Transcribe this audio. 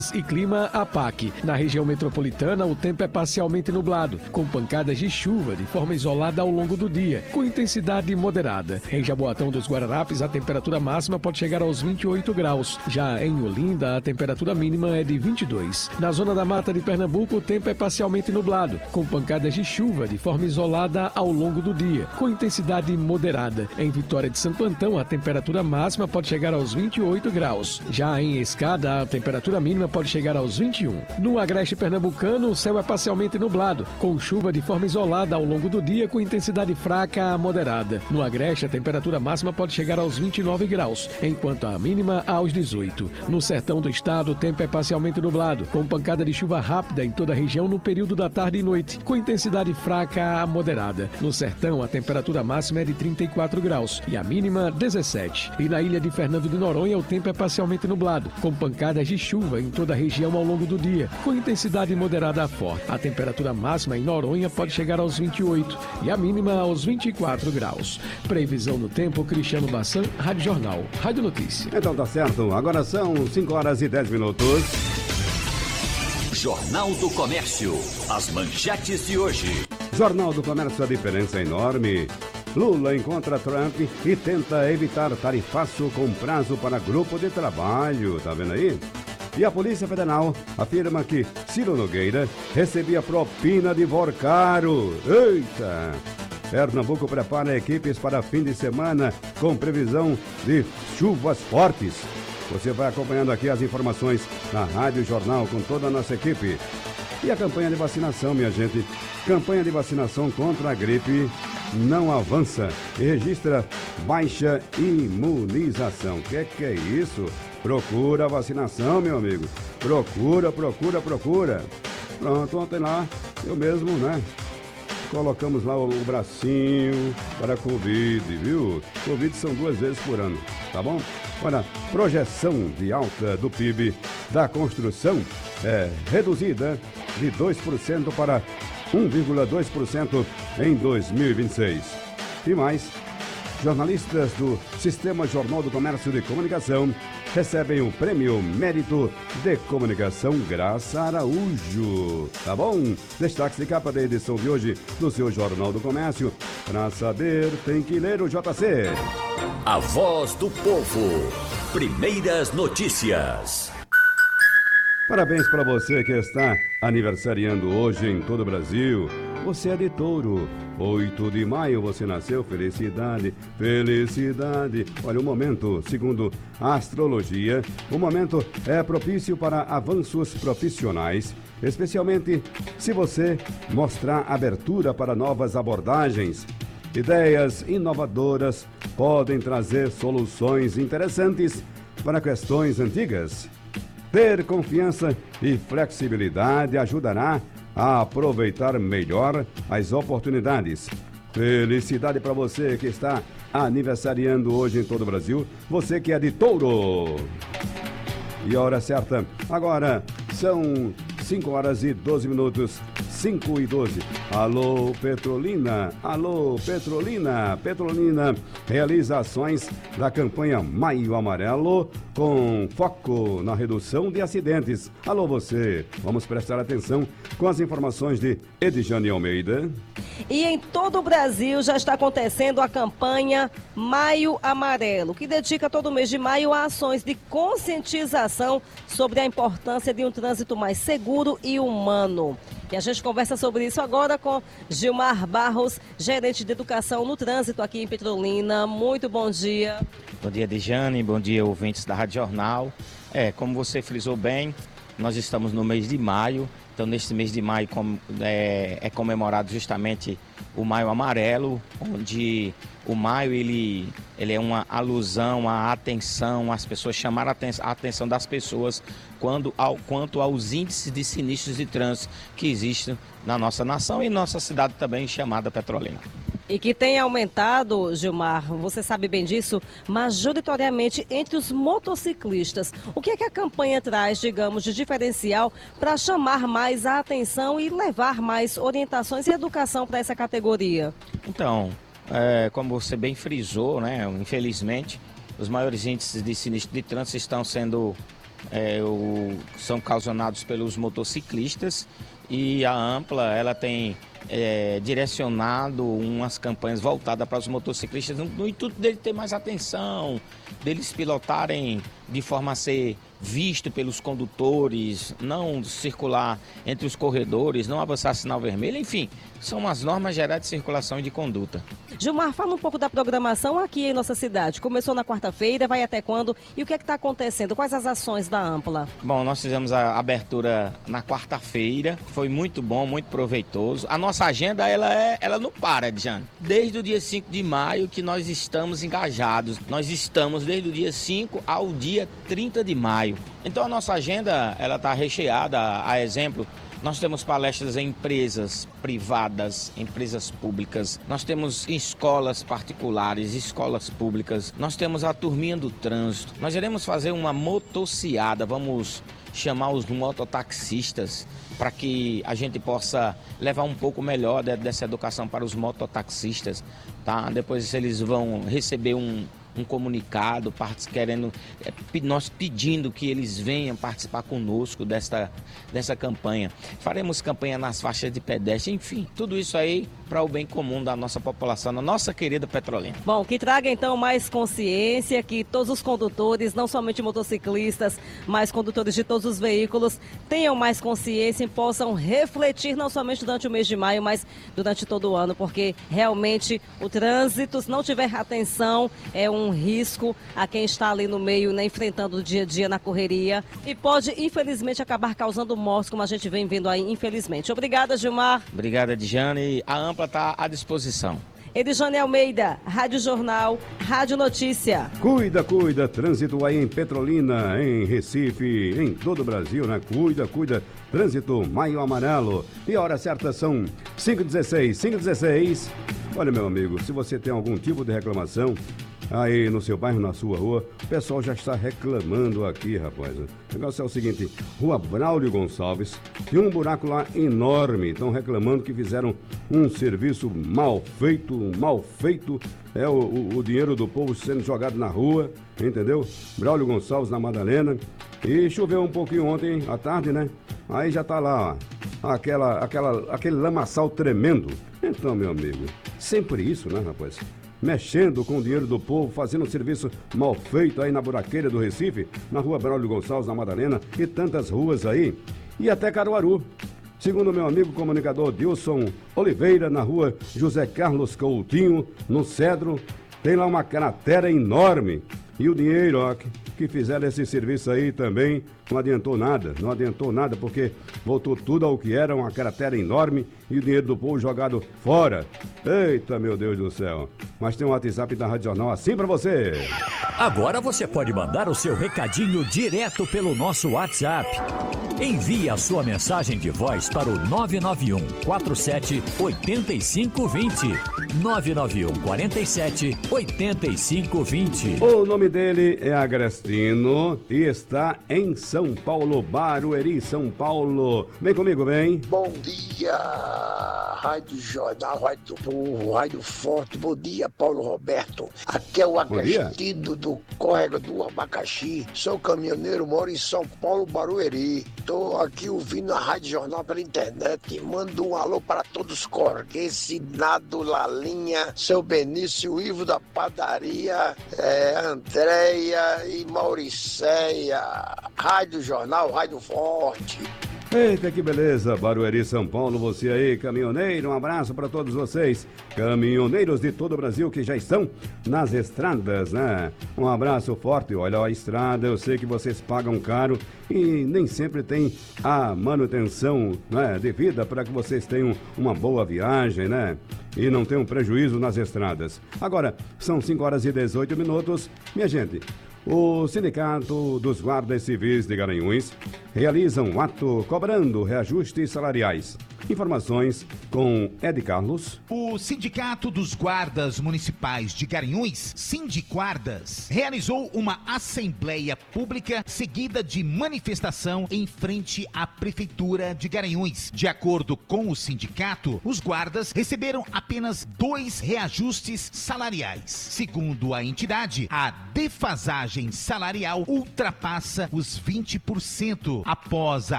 E clima APAC. Na região metropolitana, o tempo é parcialmente nublado, com pancadas de chuva de forma isolada ao longo do dia, com intensidade moderada. Em Jaboatão dos Guararapes, a temperatura máxima pode chegar aos 28 graus. Já em Olinda, a temperatura mínima é de 22. Na zona da Mata de Pernambuco, o tempo é parcialmente nublado, com pancadas de chuva de forma isolada ao longo do dia, com intensidade moderada. Em Vitória de Santo Antão, a temperatura máxima pode chegar aos 28 graus. Já em Escada, a temperatura mínima pode chegar aos 21. No agreste pernambucano, o céu é parcialmente nublado, com chuva de forma isolada ao longo do dia, com intensidade fraca a moderada. No agreste, a temperatura máxima pode chegar aos 29 graus, enquanto a mínima aos 18. No sertão do estado, o tempo é parcialmente nublado, com pancada de chuva rápida em toda a região no período da tarde e noite, com intensidade fraca a moderada. No sertão, a temperatura máxima é de 34 graus e a mínima 17. E na ilha de Fernando de Noronha, o tempo é parcialmente nublado, com pancadas de chuva em toda a região ao longo do dia, com intensidade moderada a forte. A temperatura máxima em Noronha pode chegar aos 28 e a mínima aos 24 graus. Previsão do tempo, Cristiano Bassan, Rádio Jornal, Rádio Notícia. Então tá certo, agora são 5 horas e 10 minutos. Jornal do Comércio, as manchetes de hoje. Jornal do Comércio, a diferença é enorme. Lula encontra Trump e tenta evitar tarifaço com prazo para grupo de trabalho. Tá vendo aí? E a Polícia Federal afirma que Ciro Nogueira recebia propina de Vorcaro. Eita! Pernambuco prepara equipes para fim de semana com previsão de chuvas fortes. Você vai acompanhando aqui as informações na Rádio Jornal com toda a nossa equipe. E a campanha de vacinação, minha gente. Campanha de vacinação contra a gripe não avança e registra baixa imunização. Que é isso? Procura a vacinação, meu amigo. Procura. Pronto, ontem lá, eu mesmo, né? Colocamos lá o bracinho para a Covid, viu? Covid são 2 vezes por ano, tá bom? Olha, projeção de alta do PIB da construção é reduzida de 2% para 1,2% em 2026. E mais, jornalistas do Sistema Jornal do Comércio de Comunicação recebem o Prêmio Mérito de Comunicação Graça Araújo. Tá bom? Destaques de capa da edição de hoje do seu Jornal do Comércio. Para saber, tem que ler o JC. A voz do povo. Primeiras notícias. Parabéns para você que está aniversariando hoje em todo o Brasil. Você é de Touro. 8 de maio você nasceu. Felicidade. Olha, o momento, segundo a astrologia, o momento é propício para avanços profissionais, especialmente se você mostrar abertura para novas abordagens. Ideias inovadoras podem trazer soluções interessantes para questões antigas. Ter confiança e flexibilidade ajudará a aproveitar melhor as oportunidades. Felicidade para você que está aniversariando hoje em todo o Brasil, você que é de Touro. E a hora certa, agora são 5 horas e 12 minutos, 5 e 12. Alô, Petrolina, Petrolina realiza ações da campanha Maio Amarelo com foco na redução de acidentes. Alô você, vamos prestar atenção com as informações de Edjane Almeida. E em todo o Brasil já está acontecendo a campanha Maio Amarelo, que dedica todo o mês de maio a ações de conscientização sobre a importância de um trânsito mais seguro e humano. E a gente conversa sobre isso agora com Gilmar Barros, gerente de educação no trânsito aqui em Petrolina. Muito bom dia. Bom dia, Edjane. Bom dia, ouvintes da Rádio Jornal. Como você frisou bem, nós estamos no mês de maio. Então, neste mês de maio é comemorado justamente o Maio Amarelo, onde o maio ele é uma alusão à atenção, às pessoas, chamar a atenção das pessoas quanto aos índices de sinistros de trânsito que existem na nossa nação e nossa cidade também, chamada Petrolina. E que tem aumentado, Gilmar, você sabe bem disso, majoritariamente entre os motociclistas. O que é que a campanha traz, digamos, de diferencial para chamar mais a atenção e levar mais orientações e educação para essa categoria? Então, como você bem frisou, né, infelizmente, os maiores índices de sinistro de trânsito estão sendo são causados pelos motociclistas, e a Ampla ela tem direcionado umas campanhas voltadas para os motociclistas no intuito dele ter mais atenção, deles pilotarem de forma a ser visto pelos condutores, não circular entre os corredores, não avançar sinal vermelho, enfim, são as normas gerais de circulação e de conduta. Gilmar, fala um pouco da programação aqui em nossa cidade. Começou na quarta-feira, vai até quando? E o que é que está acontecendo? Quais as ações da Ampla? Bom, nós fizemos a abertura na quarta-feira, foi muito bom, muito proveitoso. A nossa agenda, ela não para, Jane. Desde o dia 5 de maio que nós estamos engajados. Nós estamos desde o dia 5 ao dia 30 de maio. Então a nossa agenda, ela está recheada, a exemplo, nós temos palestras em empresas privadas, empresas públicas, nós temos escolas particulares, escolas públicas, nós temos a turminha do trânsito, nós iremos fazer uma motociada, vamos chamar os mototaxistas para que a gente possa levar um pouco melhor dessa educação para os mototaxistas, tá? Depois eles vão receber um comunicado, nós pedindo que eles venham participar conosco dessa campanha. Faremos campanha nas faixas de pedestre, enfim, tudo isso aí para o bem comum da nossa população, da nossa querida Petrolina. Bom, que traga então mais consciência, que todos os condutores, não somente motociclistas, mas condutores de todos os veículos, tenham mais consciência e possam refletir não somente durante o mês de maio, mas durante todo o ano, porque realmente o trânsito, se não tiver atenção, é um risco a quem está ali no meio, né, enfrentando o dia a dia na correria, e pode, infelizmente, acabar causando mortes, como a gente vem vendo aí, infelizmente. Obrigada, Gilmar. Obrigada, Dijane. A Ampla está à disposição. Edjane Almeida, Rádio Jornal, Rádio Notícia. Cuida, trânsito aí em Petrolina, em Recife, em todo o Brasil, né? Cuida, trânsito Maio Amarelo. E a hora certa são 5h16. Olha, meu amigo, se você tem algum tipo de reclamação aí no seu bairro, na sua rua, o pessoal já está reclamando aqui, rapaz. O negócio é o seguinte, Rua Braulio Gonçalves, tem um buraco lá enorme, estão reclamando que fizeram um serviço mal feito, o dinheiro do povo sendo jogado na rua, entendeu? Braulio Gonçalves, na Madalena, e choveu um pouquinho ontem à tarde, né? Aí já tá lá, ó, aquele lamaçal tremendo. Então, meu amigo, sempre isso, né, rapaz? Mexendo com o dinheiro do povo, fazendo um serviço mal feito aí na buraqueira do Recife, na Rua Braulio Gonçalves, na Madalena, e tantas ruas aí, e até Caruaru. Segundo meu amigo comunicador Dilson Oliveira, na Rua José Carlos Coutinho, no Cedro, tem lá uma cratera enorme, e o dinheiro, ó, que fizeram esse serviço aí também não adiantou nada, porque voltou tudo ao que era, uma cratera enorme e o dinheiro do povo jogado fora. Eita, meu Deus do céu. Mas tem um WhatsApp da Rádio Jornal assim pra você. Agora você pode mandar o seu recadinho direto pelo nosso WhatsApp. Envie a sua mensagem de voz para o 991 47 8520. 991 47 8520. O nome dele é Agrestino e está em São Paulo, Barueri, São Paulo. Vem comigo, vem. Bom dia, Rádio Jornal, Rádio Povo, Rádio Forte. Bom dia, Paulo Roberto. Aqui é o Agrestino do Córrego do Abacaxi. Sou caminhoneiro, moro em São Paulo, Barueri. Estou aqui ouvindo a Rádio Jornal pela internet. Mando um alô para todos os corguenses, Nado, Lalinha, seu Benício, Ivo da Padaria, Andréia e Mauricéia. Rádio Jornal, Rádio Forte. Eita, que beleza, Barueri, São Paulo, você aí, caminhoneiro, um abraço para todos vocês, caminhoneiros de todo o Brasil que já estão nas estradas, né? Um abraço forte, olha a estrada, eu sei que vocês pagam caro e nem sempre tem a manutenção, né, devida para que vocês tenham uma boa viagem, né? E não tenham prejuízo nas estradas. Agora, são 5h18, minha gente. O Sindicato dos Guardas Civis de Garanhuns realiza um ato cobrando reajustes salariais. Informações com Ed Carlos. O Sindicato dos Guardas Municipais de Garanhuns, Sindiguardas, realizou uma assembleia pública seguida de manifestação em frente à Prefeitura de Garanhuns. De acordo com o sindicato, os guardas receberam apenas 2 reajustes salariais. Segundo a entidade, a defasagem salarial ultrapassa os 20% após a